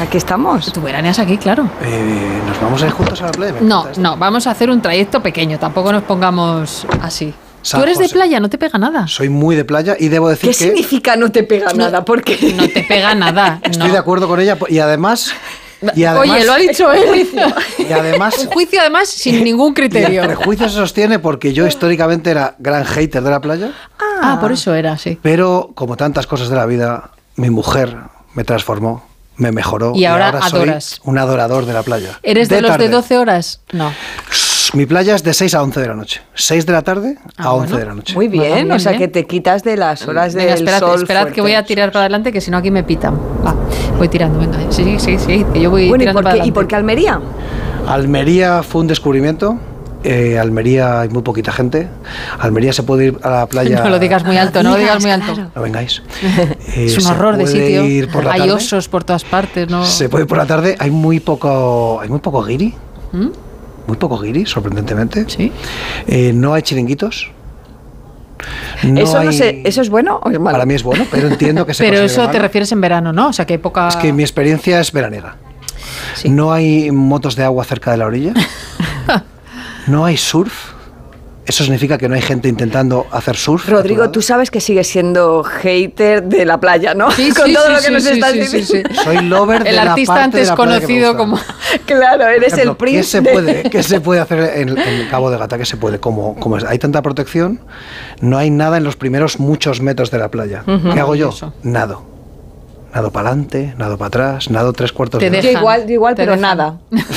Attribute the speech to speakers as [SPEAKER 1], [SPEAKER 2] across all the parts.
[SPEAKER 1] aquí estamos.
[SPEAKER 2] Tú veraneas aquí, claro.
[SPEAKER 3] ¿Nos vamos a ir juntos a la playa?
[SPEAKER 2] No, vamos a hacer un trayecto pequeño, tampoco nos pongamos así.
[SPEAKER 3] San
[SPEAKER 2] Tú eres
[SPEAKER 3] José.
[SPEAKER 2] de playa, no te pega nada.
[SPEAKER 3] Soy muy de playa y debo decir
[SPEAKER 1] ¿Qué
[SPEAKER 3] que
[SPEAKER 1] significa no te pega nada? Porque
[SPEAKER 2] No te pega nada.
[SPEAKER 3] estoy
[SPEAKER 2] no.
[SPEAKER 3] de acuerdo con ella y además...
[SPEAKER 2] Oye, lo ha dicho él.
[SPEAKER 3] Y además...
[SPEAKER 2] Un juicio además sin ningún
[SPEAKER 3] Y el
[SPEAKER 2] criterio.
[SPEAKER 3] prejuicio se sostiene porque yo históricamente era gran hater de la playa,
[SPEAKER 2] Ah, por eso era, sí.
[SPEAKER 3] pero como tantas cosas de la vida, mi mujer me transformó, me mejoró
[SPEAKER 2] Y ahora
[SPEAKER 3] soy
[SPEAKER 2] adoras.
[SPEAKER 3] un adorador de la playa.
[SPEAKER 2] ¿Eres de los
[SPEAKER 3] tarde.
[SPEAKER 2] de 12 horas? No.
[SPEAKER 3] Mi playa es de 6 a 11 de la noche. 6 de la tarde a 11 de la noche.
[SPEAKER 1] muy bien,
[SPEAKER 2] Bueno, bien,
[SPEAKER 1] o sea
[SPEAKER 2] bien.
[SPEAKER 1] que te quitas de las horas
[SPEAKER 2] Venga,
[SPEAKER 1] del
[SPEAKER 2] esperad,
[SPEAKER 1] sol
[SPEAKER 2] esperad que voy a
[SPEAKER 1] fuertes.
[SPEAKER 2] tirar para adelante, que si no aquí me pitan. Va, voy tirando, venga. Sí, que yo voy
[SPEAKER 1] Bueno,
[SPEAKER 2] tirando para adelante.
[SPEAKER 1] ¿y por qué Almería?
[SPEAKER 3] Almería fue un descubrimiento. Almería hay muy poquita gente. Almería se puede ir a la playa.
[SPEAKER 2] No lo digas muy alto, no lo digas muy alto.
[SPEAKER 1] Claro.
[SPEAKER 3] No vengáis.
[SPEAKER 2] Es un
[SPEAKER 3] Se
[SPEAKER 2] horror de
[SPEAKER 3] puede
[SPEAKER 2] sitio.
[SPEAKER 3] ir por la
[SPEAKER 2] Hay
[SPEAKER 3] tarde.
[SPEAKER 2] osos por todas partes, ¿no?
[SPEAKER 3] Se puede ir por la tarde. Hay muy poco guiri. Muy poco guiri, sorprendentemente.
[SPEAKER 2] Sí.
[SPEAKER 3] No hay chiringuitos. No
[SPEAKER 1] Eso no
[SPEAKER 3] hay-
[SPEAKER 1] sé, ¿eso es bueno o es malo?
[SPEAKER 3] Para mí es bueno, pero entiendo que se
[SPEAKER 2] Pero
[SPEAKER 3] considere
[SPEAKER 2] eso te
[SPEAKER 3] malo.
[SPEAKER 2] refieres en verano, ¿no? O sea, que hay poca...
[SPEAKER 3] Es que mi experiencia es veraniega.
[SPEAKER 2] Sí.
[SPEAKER 3] No hay motos de agua cerca de la orilla. No hay surf. Eso significa que no hay gente intentando hacer surf. a tu
[SPEAKER 1] Rodrigo,
[SPEAKER 3] lado.
[SPEAKER 1] tú sabes que sigues siendo hater de la playa, ¿no?
[SPEAKER 2] Sí,
[SPEAKER 1] Con
[SPEAKER 2] sí,
[SPEAKER 1] todo
[SPEAKER 2] sí,
[SPEAKER 1] lo que
[SPEAKER 2] sí,
[SPEAKER 1] nos
[SPEAKER 2] sí,
[SPEAKER 1] estás
[SPEAKER 2] sí,
[SPEAKER 1] diciendo.
[SPEAKER 2] sí, sí.
[SPEAKER 3] Soy lover de
[SPEAKER 2] El
[SPEAKER 3] la
[SPEAKER 2] artista
[SPEAKER 3] parte de
[SPEAKER 2] antes
[SPEAKER 3] la playa que me
[SPEAKER 2] conocido
[SPEAKER 3] gusta.
[SPEAKER 2] como...
[SPEAKER 1] Claro, eres
[SPEAKER 3] Por ejemplo,
[SPEAKER 1] el príncipe.
[SPEAKER 3] ¿qué se puede hacer en Cabo de Gata? ¿Qué se puede? Como hay tanta protección, no hay nada en los primeros muchos metros de la playa. ¿Qué hago yo?
[SPEAKER 2] Maravilloso.
[SPEAKER 3] Nado. Nado para adelante, nado para atrás, nado 3/4
[SPEAKER 2] Te
[SPEAKER 3] de hora.
[SPEAKER 2] dejan.
[SPEAKER 1] Yo igual,
[SPEAKER 2] Te
[SPEAKER 1] pero
[SPEAKER 2] dejan.
[SPEAKER 1] nada.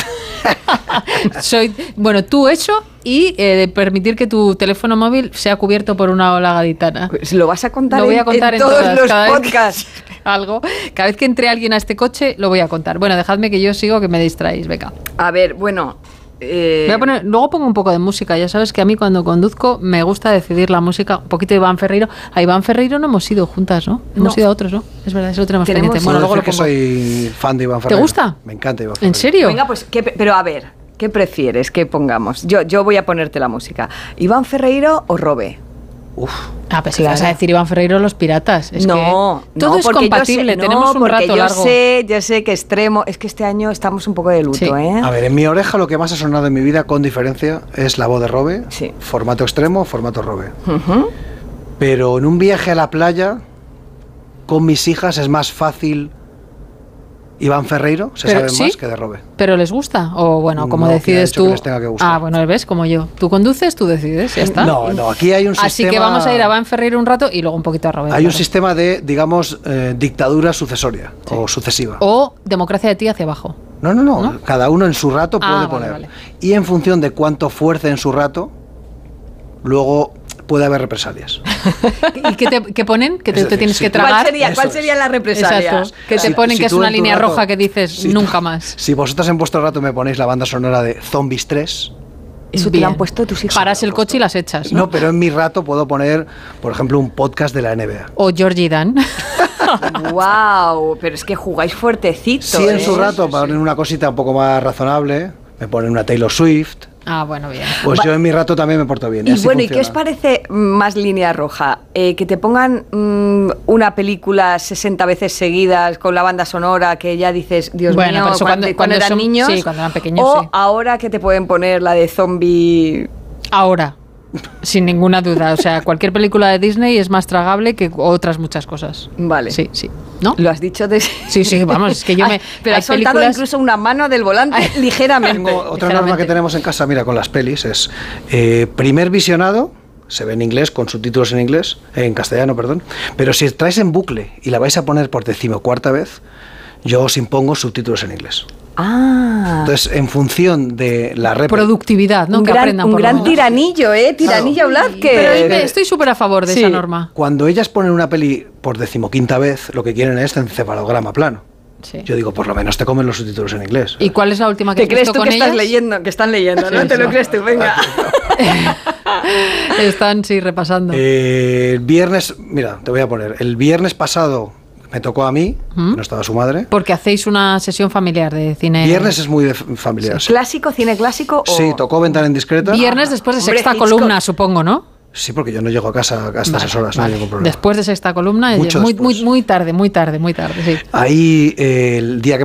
[SPEAKER 2] Bueno, tú eso y de permitir que tu teléfono móvil sea cubierto por una ola gaditana.
[SPEAKER 1] Pues lo vas a contar,
[SPEAKER 2] Lo voy a contar
[SPEAKER 1] en
[SPEAKER 2] en
[SPEAKER 1] todos
[SPEAKER 2] todas,
[SPEAKER 1] los
[SPEAKER 2] cada vez que-
[SPEAKER 1] podcasts.
[SPEAKER 2] Algo. Cada vez que entre alguien a este coche, lo voy a contar. Bueno, dejadme que yo sigo, que me distraéis, venga.
[SPEAKER 1] A ver, bueno...
[SPEAKER 2] Luego pongo un poco de música. Ya sabes que a mí cuando conduzco me gusta decidir la música. Un poquito de Iván Ferreiro. A Iván Ferreiro no hemos ido juntas, ¿no? Hemos
[SPEAKER 1] No.
[SPEAKER 2] ido a otros, ¿no? Es verdad, eso lo tenemos
[SPEAKER 1] Tenemos-
[SPEAKER 2] pendiente.
[SPEAKER 3] Puedo
[SPEAKER 2] Bueno, luego lo
[SPEAKER 3] decir que
[SPEAKER 2] pongo.
[SPEAKER 3] soy fan de Iván Ferreiro.
[SPEAKER 2] gusta?
[SPEAKER 3] Me encanta Iván Ferreiro.
[SPEAKER 2] ¿En serio?
[SPEAKER 1] Venga, pues, pero a ver, ¿qué prefieres que pongamos? Yo voy a ponerte la música. ¿Iván Ferreiro o Robe?
[SPEAKER 3] Uf.
[SPEAKER 2] Ah, pues si
[SPEAKER 1] Claro.
[SPEAKER 2] vas a decir Iván Ferreiro, los piratas. Es
[SPEAKER 1] no,
[SPEAKER 2] que todo
[SPEAKER 1] no,
[SPEAKER 2] es
[SPEAKER 1] porque
[SPEAKER 2] compatible.
[SPEAKER 1] yo sé,
[SPEAKER 2] Tenemos un
[SPEAKER 1] porque
[SPEAKER 2] rato largo.
[SPEAKER 1] Yo sé que extremo. Es que este año estamos un poco de luto,
[SPEAKER 2] Sí.
[SPEAKER 1] ¿eh?
[SPEAKER 3] A ver, en mi oreja lo que más ha sonado en mi vida, con diferencia, es la voz de Robe.
[SPEAKER 1] Sí.
[SPEAKER 3] Formato extremo, formato Robe.
[SPEAKER 1] Ujú.
[SPEAKER 3] Pero en un viaje a la playa, con mis hijas, es más fácil Iván Ferreiro, se
[SPEAKER 2] Pero,
[SPEAKER 3] sabe
[SPEAKER 2] ¿sí?
[SPEAKER 3] más que de Robe.
[SPEAKER 2] ¿Pero les gusta? O bueno, como
[SPEAKER 3] No, que ha
[SPEAKER 2] decides
[SPEAKER 3] hecho
[SPEAKER 2] tú.
[SPEAKER 3] que les tenga que gustar.
[SPEAKER 2] Ah, bueno, ves, como yo. Tú conduces, tú decides, ya está.
[SPEAKER 3] No, aquí hay un sistema...
[SPEAKER 2] Así que vamos a ir a Iván Ferreiro un rato y luego un poquito a Roberto.
[SPEAKER 3] Hay un sistema de, digamos, dictadura sucesoria o sucesiva.
[SPEAKER 2] O democracia de ti hacia abajo.
[SPEAKER 3] No,
[SPEAKER 2] ¿No?
[SPEAKER 3] cada uno en su rato puede
[SPEAKER 2] Ah, vale,
[SPEAKER 3] poner.
[SPEAKER 2] vale.
[SPEAKER 3] Y en función de cuánto fuerce en su rato, luego puede haber represalias.
[SPEAKER 2] ¿Y qué ponen? ¿Que
[SPEAKER 3] Es
[SPEAKER 2] te
[SPEAKER 3] decir,
[SPEAKER 2] tienes
[SPEAKER 3] si
[SPEAKER 2] que
[SPEAKER 3] tú-
[SPEAKER 2] tragar?
[SPEAKER 3] Eso
[SPEAKER 1] ¿Cuál
[SPEAKER 3] es.
[SPEAKER 1] sería la represalia?
[SPEAKER 2] Exacto. Que te
[SPEAKER 3] Si-
[SPEAKER 2] ponen
[SPEAKER 3] si
[SPEAKER 2] que es
[SPEAKER 3] tú
[SPEAKER 2] una
[SPEAKER 3] en tu
[SPEAKER 2] línea
[SPEAKER 3] rato-
[SPEAKER 2] roja que dices
[SPEAKER 3] si tú-
[SPEAKER 2] nunca más.
[SPEAKER 3] Si vosotros en vuestro rato me ponéis la banda sonora de Zombies 3,
[SPEAKER 1] Eso te lo han puesto tus hijos.
[SPEAKER 2] Paras el coche y las echas, ¿no?
[SPEAKER 3] no, pero en mi rato puedo poner, por ejemplo, un podcast de la NBA.
[SPEAKER 2] O Georgie Dan.
[SPEAKER 1] ¡Wow! Pero es que jugáis fuertecito.
[SPEAKER 3] Sí, en su
[SPEAKER 1] ¿eh?
[SPEAKER 3] rato, para poner una cosita un poco más razonable, me ponen una Taylor Swift.
[SPEAKER 2] Ah, bueno, bien.
[SPEAKER 3] Pues yo en mi rato también me porto bien.
[SPEAKER 1] Y
[SPEAKER 3] así
[SPEAKER 1] bueno, ¿y qué os
[SPEAKER 3] funciona.
[SPEAKER 1] parece más línea roja? Que te pongan una película 60 veces seguidas con la banda sonora que ya dices, Dios
[SPEAKER 2] Bueno,
[SPEAKER 1] mío,
[SPEAKER 2] pero eso cuando
[SPEAKER 1] eran
[SPEAKER 2] son-
[SPEAKER 1] niños.
[SPEAKER 2] sí, cuando eran pequeños,
[SPEAKER 1] O
[SPEAKER 2] sí.
[SPEAKER 1] ahora que te pueden poner la de zombie.
[SPEAKER 2] Ahora. Sin ninguna duda. O sea, cualquier película de Disney es más tragable que otras muchas cosas.
[SPEAKER 1] Vale.
[SPEAKER 2] Sí, sí. ¿No?
[SPEAKER 1] Lo has dicho de...
[SPEAKER 2] Sí, sí, vamos, es que yo me...
[SPEAKER 1] Pero
[SPEAKER 2] hay
[SPEAKER 1] has soltado
[SPEAKER 2] películas-
[SPEAKER 1] incluso una mano del volante ligeramente.
[SPEAKER 3] Tengo otra norma
[SPEAKER 2] ligeramente.
[SPEAKER 3] que tenemos en casa, mira, con las pelis, es primer visionado, se ve en inglés, con subtítulos en inglés, en castellano, perdón, pero si traes en bucle y la vais a poner por 14ª vez, yo os impongo subtítulos en inglés.
[SPEAKER 1] Ah.
[SPEAKER 3] Entonces, en función de la
[SPEAKER 2] Productividad, ¿no?
[SPEAKER 1] Un
[SPEAKER 2] Que
[SPEAKER 1] gran,
[SPEAKER 2] aprendan
[SPEAKER 1] un
[SPEAKER 2] por lo
[SPEAKER 1] gran
[SPEAKER 2] menos.
[SPEAKER 1] tiranillo, ¿eh? Tiranillo Blázquez.
[SPEAKER 2] Pero estoy súper a favor de
[SPEAKER 1] Sí.
[SPEAKER 2] esa norma.
[SPEAKER 3] Cuando ellas ponen una peli por 15ª vez, lo que quieren es encefalograma plano.
[SPEAKER 2] Sí.
[SPEAKER 3] Yo digo, por lo menos te comen los subtítulos en inglés.
[SPEAKER 2] ¿Y cuál es la última que
[SPEAKER 1] ¿Te
[SPEAKER 2] has
[SPEAKER 1] crees
[SPEAKER 2] visto
[SPEAKER 1] tú
[SPEAKER 2] con
[SPEAKER 1] que estás
[SPEAKER 2] ellas?
[SPEAKER 1] leyendo? Que están leyendo, ¿no?
[SPEAKER 2] Sí,
[SPEAKER 1] ¿Te lo
[SPEAKER 2] sí.
[SPEAKER 1] crees tú? Venga.
[SPEAKER 2] Están, sí, repasando.
[SPEAKER 3] El viernes, mira, te voy a poner, el viernes pasado me tocó a mí, que no estaba su madre.
[SPEAKER 2] Porque hacéis una sesión familiar de cine.
[SPEAKER 3] Viernes es muy de familiar. Sí,
[SPEAKER 1] ¿Clásico, cine clásico o...?
[SPEAKER 3] Sí, tocó Ventana Indiscreta.
[SPEAKER 2] Viernes después de
[SPEAKER 1] Hombre,
[SPEAKER 2] sexta
[SPEAKER 1] Hitchcock.
[SPEAKER 2] columna, supongo, ¿no?
[SPEAKER 3] Sí, porque yo no llego a casa hasta
[SPEAKER 2] Vale,
[SPEAKER 3] esas horas, no
[SPEAKER 2] vale.
[SPEAKER 3] hay ningún problema.
[SPEAKER 2] Después de sexta columna,
[SPEAKER 3] Mucho
[SPEAKER 2] muy,
[SPEAKER 3] después.
[SPEAKER 2] muy tarde, sí.
[SPEAKER 3] Ahí el día que